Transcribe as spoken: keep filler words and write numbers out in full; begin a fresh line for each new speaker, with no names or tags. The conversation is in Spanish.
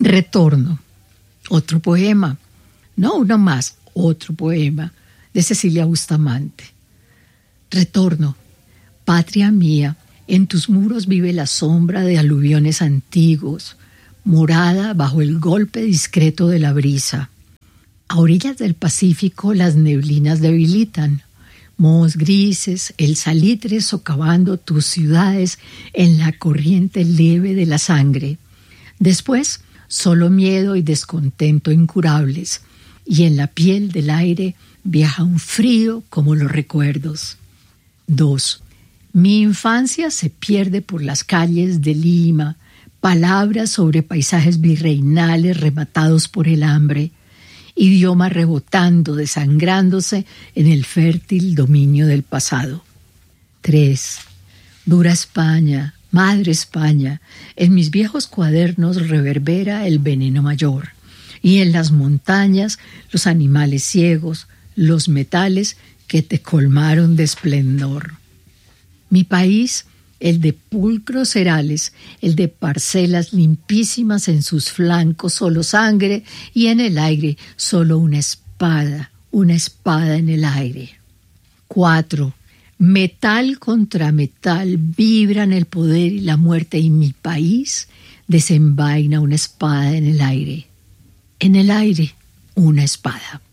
Retorno, otro poema. No uno más, otro poema de Cecilia Bustamante. Retorno, patria mía, en tus muros vive la sombra de aluviones antiguos, morada bajo el golpe discreto de la brisa. A orillas del Pacífico las neblinas debilitan, mohos grises, el salitre socavando tus ciudades en la corriente leve de la sangre. Después, solo miedo y descontento incurables, y en la piel del aire viaja un frío como los recuerdos. dos. Mi infancia se pierde por las calles de Lima, palabras sobre paisajes virreinales rematados por el hambre, idioma rebotando, desangrándose en el fértil dominio del pasado. tres. Dura España, madre España, en mis viejos cuadernos reverbera el veneno mayor, y en las montañas los animales ciegos, los metales que te colmaron de esplendor. Mi país, el de pulcros cerales, el de parcelas limpísimas, en sus flancos solo sangre y en el aire solo una espada, una espada en el aire. cuatro. Metal contra metal vibran el poder y la muerte, y mi país desenvaina una espada en el aire. En el aire, una espada.